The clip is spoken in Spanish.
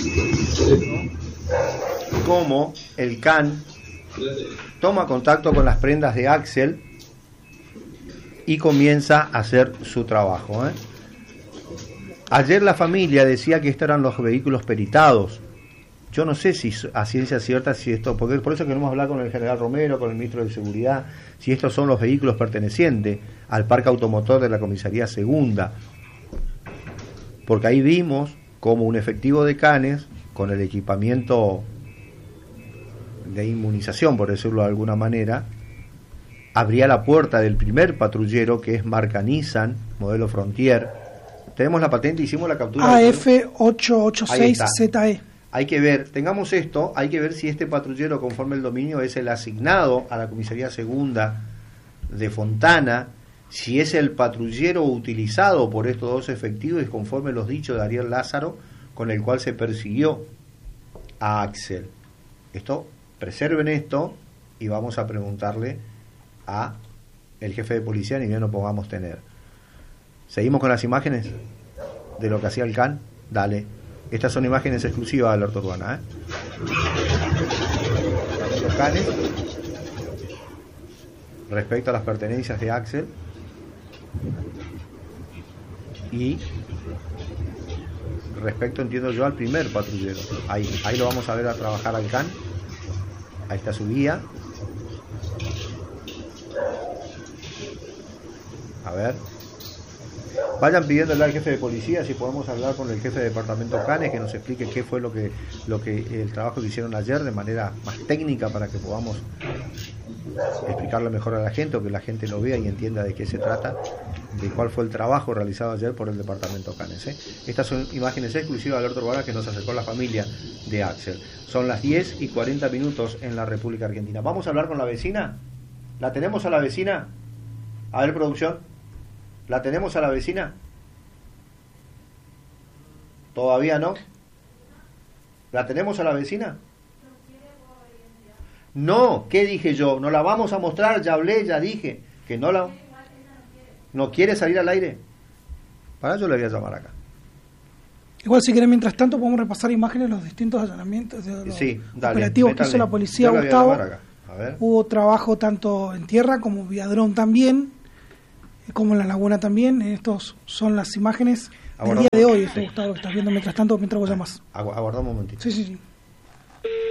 cómo el can toma contacto con las prendas de Axel y comienza a hacer su trabajo. Ayer la familia decía que estos eran los vehículos peritados. Yo no sé si a ciencia cierta si esto, porque por eso queremos hablar con el general Romero, con el ministro de Seguridad, si estos son los vehículos pertenecientes al parque automotor de la comisaría segunda, porque ahí vimos como un efectivo de canes con el equipamiento de inmunización, por decirlo de alguna manera, abría la puerta del primer patrullero, que es marca Nissan, modelo Frontier. Tenemos la patente, hicimos la captura. AF886ZE. Hay que ver, tengamos esto, hay que ver si este patrullero, conforme el dominio, es el asignado a la comisaría segunda de Fontana, si es el patrullero utilizado por estos dos efectivos, conforme los dichos de Ariel Lázaro, con el cual se persiguió a Axel. Esto, preserven esto y vamos a preguntarle a el jefe de policía, ni bien lo podamos tener. ¿Seguimos con las imágenes de lo que hacía el can? Dale. Estas son imágenes exclusivas de Alerta Urbana. Los canes respecto a las pertenencias de Axel y respecto, entiendo yo, al primer patrullero. Ahí lo vamos a ver a trabajar al can. Ahí está su guía. A ver. Vayan pidiéndole al jefe de policía si podemos hablar con el jefe de departamento Canes, que nos explique qué fue lo que el trabajo que hicieron ayer de manera más técnica, para que podamos explicarlo mejor a la gente, o que la gente lo vea y entienda de qué se trata, de cuál fue el trabajo realizado ayer por el departamento Canes. Estas son imágenes exclusivas de Alerta Urbana que nos acercó la familia de Axel. Son las 10:40 en la República Argentina. Vamos a hablar con la vecina. ¿La tenemos a la vecina? A ver, producción. ¿La tenemos a la vecina? ¿Todavía no? ¿La tenemos a la vecina? No, ¿qué dije yo? No la vamos a mostrar, ya hablé, ya dije que no la... ¿No quiere salir al aire? Para, yo le voy a llamar acá. Igual, si quieren, mientras tanto podemos repasar imágenes de los distintos allanamientos, de los operativos que hizo la policía, Gustavo. A ver. Hubo trabajo tanto en tierra como vía dron también, como en la laguna también. Estos son las imágenes del día de hoy, Gustavo, que estás viendo mientras tanto, mientras vos llamas. Aguardá un momentito. Sí.